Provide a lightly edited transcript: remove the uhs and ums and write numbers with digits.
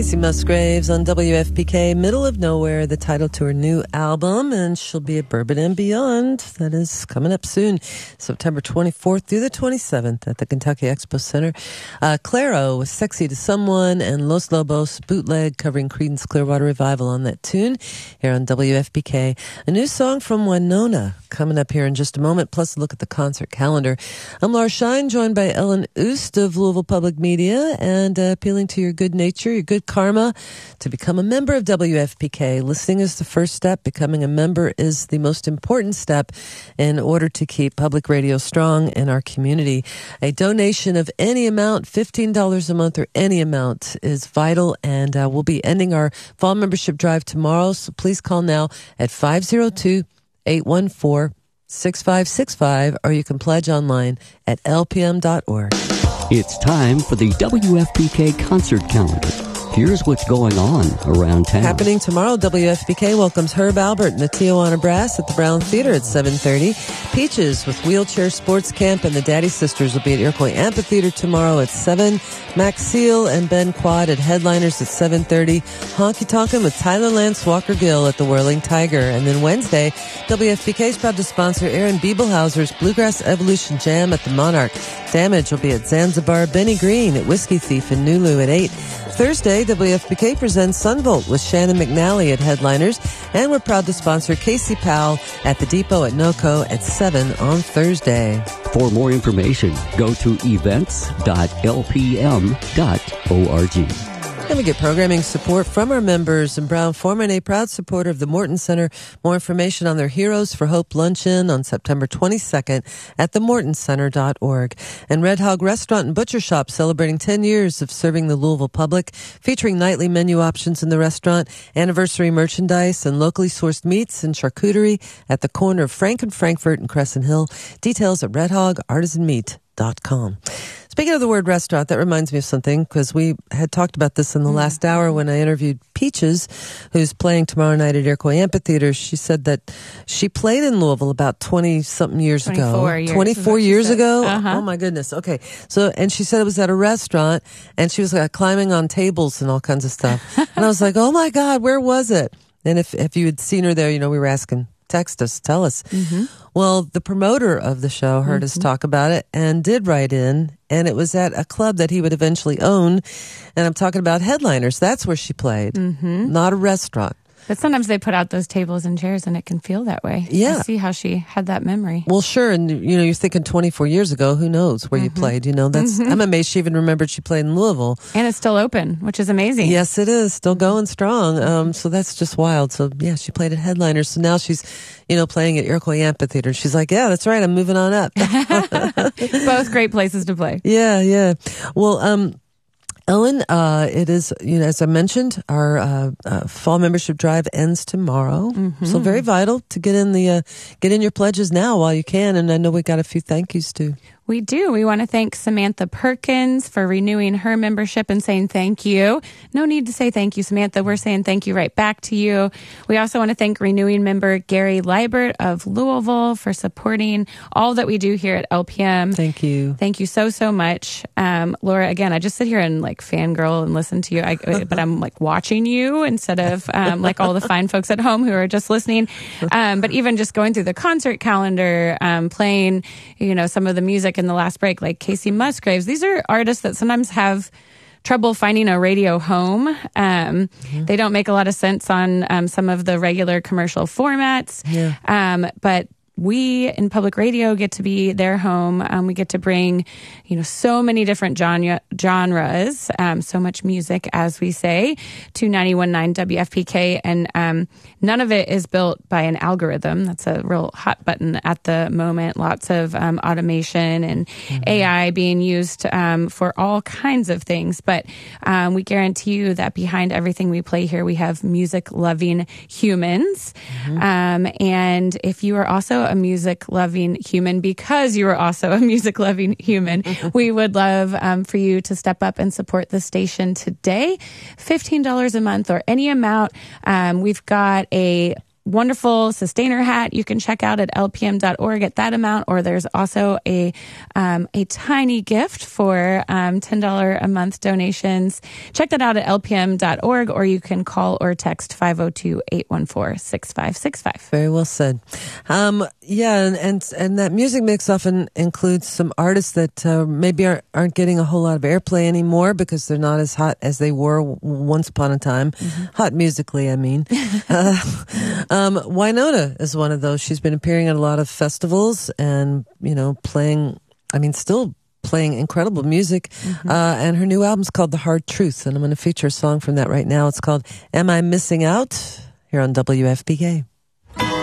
Casey Musgraves on WFPK, Middle of Nowhere, the title to her new album, and she'll be at Bourbon and Beyond. That is coming up soon, September 24th through the 27th at the Kentucky Expo Center. Claro was Sexy to Someone, and Los Lobos bootleg covering Creedence Clearwater Revival on that tune here on WFPK. A new song from Winona coming up here in just a moment, plus a look at the concert calendar. I'm Laura Shine, joined by Ellen Oost of Louisville Public Media, and appealing to your good nature, your good karma, to become a member of WFPK. Listening is the first step. Becoming a member is the most important step in order to keep public radio strong in our community. A donation of any amount, $15 a month or any amount, is vital, and we'll be ending our fall membership drive tomorrow, so please call now at 502-814-6565, or you can pledge online at lpm.org. It's time for the WFPK concert calendar. Here's what's going on around town. Happening tomorrow, WFPK welcomes Herb Albert and the Tijuana Brass at the Brown Theater at 7:30. Peaches with Wheelchair Sports Camp and the Daddy Sisters will be at Iroquois Amphitheater tomorrow at 7. Max Seal and Ben Quad at Headliners at 7:30. Honky Tonkin' with Tyler Lance Walker Gill at the Whirling Tiger. And then Wednesday, WFPK is proud to sponsor Aaron Biebelhauser's Bluegrass Evolution Jam at the Monarch. Damage will be at Zanzibar. Benny Green at Whiskey Thief in Nulu at 8. Thursday, WFPK presents Sunvolt with Shannon McNally at Headliners, and we're proud to sponsor Casey Powell at the Depot at NOCO at 7 on Thursday. For more information, go to events.lpm.org. And we get programming support from our members, and Brown Forman, a proud supporter of the Morton Center. More information on their Heroes for Hope Luncheon on September 22nd at themortoncenter.org. And Red Hog Restaurant and Butcher Shop celebrating 10 years of serving the Louisville public, featuring nightly menu options in the restaurant, anniversary merchandise, and locally sourced meats and charcuterie at the corner of Frank and Frankfurt and Crescent Hill. Details at redhogartisanmeat.com. Speaking of the word restaurant, that reminds me of something, because we had talked about this in the last hour when I interviewed Peaches, who's playing tomorrow night at Iroquois Amphitheater. She said that she played in Louisville about 20-something years ago. 24 years ago? Uh-huh. Oh, my goodness. Okay. So, and she said it was at a restaurant, and she was climbing on tables and all kinds of stuff. And I was like, oh, my God, where was it? And if you had seen her there, we were asking, text us, tell us. Mm-hmm. Well, the promoter of the show heard us talk about it and did write in, and it was at a club that he would eventually own. And I'm talking about Headliners. That's where she played, not a restaurant. But sometimes they put out those tables and chairs and it can feel that way. Yeah. I see how she had that memory. Well, sure. And, you're thinking 24 years ago, who knows where you played, that's, I'm amazed she even remembered she played in Louisville. And it's still open, which is amazing. Yes, it is. Still going strong. So that's just wild. So yeah, she played at Headliners. So now she's, playing at Iroquois Amphitheater. She's like, yeah, that's right. I'm moving on up. Both great places to play. Yeah. Well, Ellen, it is, as I mentioned, our fall membership drive ends tomorrow. So very vital to get in your pledges now while you can. And I know we got a few thank yous too. We do. We want to thank Samantha Perkins for renewing her membership and saying thank you. No need to say thank you, Samantha. We're saying thank you right back to you. We also want to thank renewing member Gary Liebert of Louisville for supporting all that we do here at LPM. Thank you. Thank you so, so much. Laura, again, I just sit here and fangirl and listen to you, but I'm watching you instead of all the fine folks at home who are just listening. But even just going through the concert calendar, playing, some of the music in the last break, like Casey Musgraves. These are artists that sometimes have trouble finding a radio home. They don't make a lot of sense on some of the regular commercial formats. Yeah. But we in public radio get to be their home. We get to bring, so many different genres, so much music, as we say, to 91.9 WFPK. And none of it is built by an algorithm. That's a real hot button at the moment. Lots of automation and AI being used for all kinds of things. But we guarantee you that behind everything we play here, we have music-loving humans. And if you are also a music-loving human, because you are also a music-loving human, we would love for you to step up and support the station today. $15 a month or any amount. We've got a wonderful sustainer hat you can check out at lpm.org at that amount, or there's also a tiny gift for $10 a month donations. Check that out at lpm.org, or you can call or text 502-814-6565. Very well said. And that music mix often includes some artists that maybe aren't getting a whole lot of airplay anymore because they're not as hot as they were once upon a time. Mm-hmm. Hot musically, I mean. Wynonna is one of those. She's been appearing at a lot of festivals and, still playing incredible music. Mm-hmm. And her new album's called The Hard Truth. And I'm going to feature a song from that right now. It's called Am I Missing Out? Here on WFPK.